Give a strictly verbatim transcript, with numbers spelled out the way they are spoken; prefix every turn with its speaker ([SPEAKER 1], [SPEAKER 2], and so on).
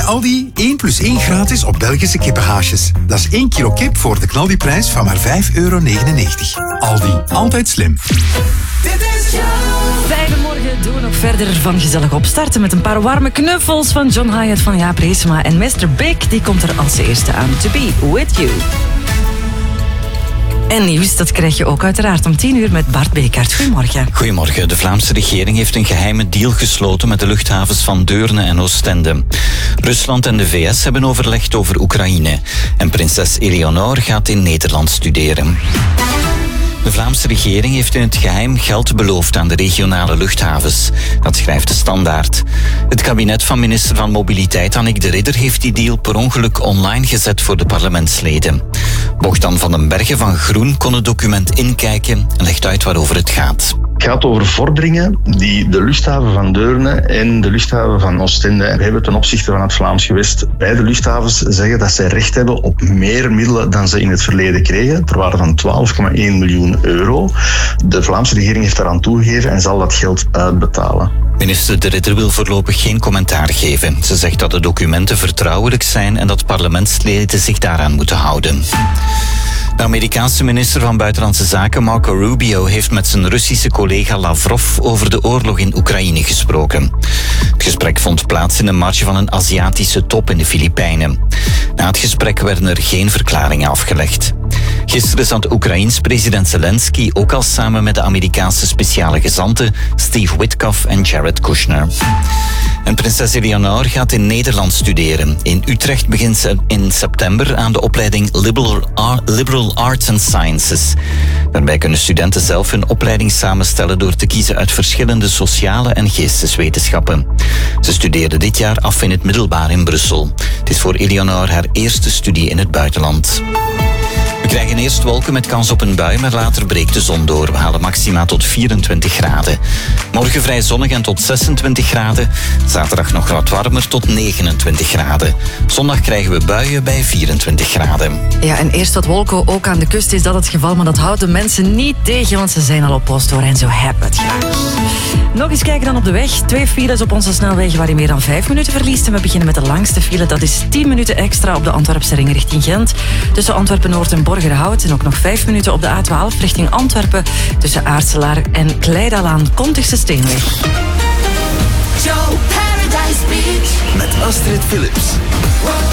[SPEAKER 1] Aldi één plus één gratis op Belgische kippenhaasjes. Dat is één kilo kip voor de knaldiprijs van maar vijf euro negenennegentig. Aldi, altijd slim.
[SPEAKER 2] Fijne morgen, doen we nog verder van gezellig opstarten met een paar warme knuffels van John Hyatt, van Jaap Reesema en mister Big, die komt er als eerste aan. To be with you. En nieuws, dat krijg je ook uiteraard om tien uur met Bart Bekert. Goedemorgen.
[SPEAKER 3] Goedemorgen. De Vlaamse regering heeft een geheime deal gesloten met de luchthavens van Deurne en Oostende. Rusland en de V S hebben overlegd over Oekraïne. En prinses Eleonor gaat in Nederland studeren. De Vlaamse regering heeft in het geheim geld beloofd aan de regionale luchthavens. Dat schrijft de Standaard. Het kabinet van minister van Mobiliteit Annick de Ridder heeft die deal per ongeluk online gezet voor de parlementsleden. Bogdan van den Bergen van Groen kon het document inkijken en legt uit waarover het gaat.
[SPEAKER 4] Het gaat over vorderingen die de luchthaven van Deurne en de luchthaven van Oostende hebben ten opzichte van het Vlaams gewest. Beide luchthavens zeggen dat zij recht hebben op meer middelen dan ze in het verleden kregen, ter waarde van twaalf komma één miljoen euro. De Vlaamse regering heeft daaraan toegegeven en zal dat geld uitbetalen.
[SPEAKER 3] Minister de Ridder wil voorlopig geen commentaar geven. Ze zegt dat de documenten vertrouwelijk zijn en dat parlementsleden zich daaraan moeten houden. De Amerikaanse minister van Buitenlandse Zaken Marco Rubio heeft met zijn Russische collega Lavrov over de oorlog in Oekraïne gesproken. Het gesprek vond plaats in de marge van een Aziatische top in de Filipijnen. Na het gesprek werden er geen verklaringen afgelegd. Gisteren zat Oekraïens president Zelensky ook al samen met de Amerikaanse speciale gezanten Steve Witkoff en Jared Kushner. En prinses Eleonor gaat in Nederland studeren. In Utrecht begint ze in september aan de opleiding Liberal, Ar- Liberal Arts and Sciences. Daarbij kunnen studenten zelf hun opleiding samenstellen door te kiezen uit verschillende sociale en geesteswetenschappen. Ze studeerde dit jaar af in het middelbaar in Brussel. Het is voor Eleonor haar eerste studie in het buitenland. We krijgen eerst wolken met kans op een bui, maar later breekt de zon door. We halen maxima tot vierentwintig graden. Morgen vrij zonnig en tot zesentwintig graden. Zaterdag nog wat warmer tot negenentwintig graden. Zondag krijgen we buien bij vierentwintig graden.
[SPEAKER 2] Ja, en eerst wat wolken, ook aan de kust is dat het geval, maar dat houdt de mensen niet tegen, want ze zijn al op post hoor en zo hebben het graag. Nog eens kijken dan op de weg. Twee files op onze snelwegen waar je meer dan vijf minuten verliest. En we beginnen met de langste file. Dat is tien minuten extra op de Antwerpse ring richting Gent. Tussen Antwerpen-Noord en Borgerhout. En ook nog vijf minuten op de A twaalf richting Antwerpen. Tussen Aartselaar en Kleidalaan, Kontigse Steenweg.
[SPEAKER 5] Joe Paradise Beach.
[SPEAKER 6] Met Astrid Philips.